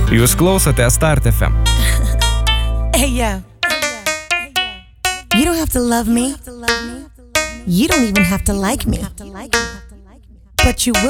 Jūs klausote Start FM. Hey, yo. You don't have to love me. You don't even have to like me. But you will.